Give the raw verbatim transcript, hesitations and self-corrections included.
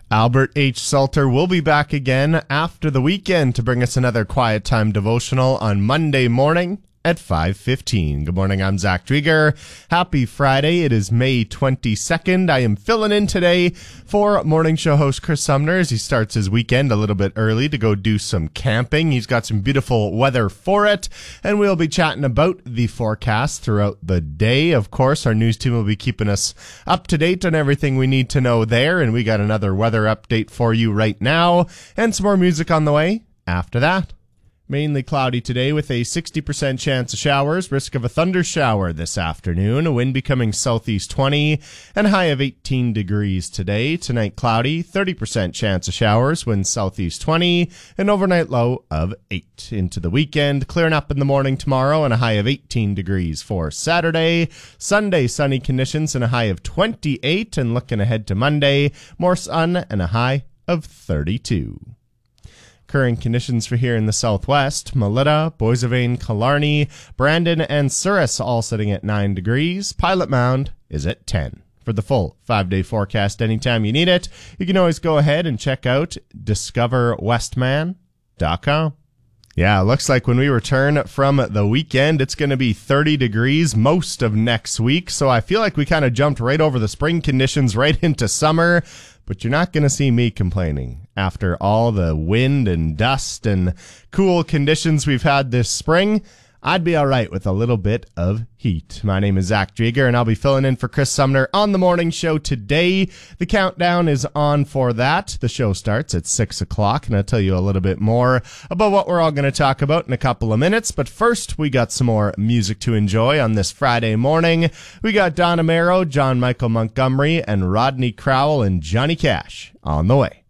Albert H. Salter will be back again after the weekend to bring us another Quiet Time devotional on Monday morning at five fifteen. Good morning, I'm Zach Drieger. Happy Friday. It is May twenty-second. I am filling in today for morning show host Chris Sumner as he starts his weekend a little bit early to go do some camping. He's got some beautiful weather for it, and we'll be chatting about the forecast throughout the day. Of course, our news team will be keeping us up to date on everything we need to know there, and we got another weather update for you right now, and some more music on the way after that. Mainly cloudy today with a sixty percent chance of showers, risk of a thunder shower this afternoon, a wind becoming southeast twenty, and a high of eighteen degrees today. Tonight cloudy, thirty percent chance of showers, wind southeast twenty, an overnight low of eight. Into the weekend, clearing up in the morning tomorrow and a high of eighteen degrees for Saturday. Sunday, sunny conditions and a high of twenty-eight, and looking ahead to Monday, more sun and a high of thirty-two. Current conditions for here in the southwest, Melita, Boissevain, Killarney, Brandon, and Souris all sitting at nine degrees. Pilot Mound is at ten. For the full five-day forecast anytime you need it, you can always go ahead and check out discover westman dot com. Yeah, it looks like when we return from the weekend, it's going to be thirty degrees most of next week. So I feel like we kind of jumped right over the spring conditions right into summer. But you're not going to see me complaining after all the wind and dust and cool conditions we've had this spring. I'd be all right with a little bit of heat. My name is Zach Drieger, and I'll be filling in for Chris Sumner on the morning show today. The countdown is on for that. The show starts at six o'clock, and I'll tell you a little bit more about what we're all going to talk about in a couple of minutes. But first, we got some more music to enjoy on this Friday morning. We got Don Amaro, John Michael Montgomery, and Rodney Crowell and Johnny Cash on the way.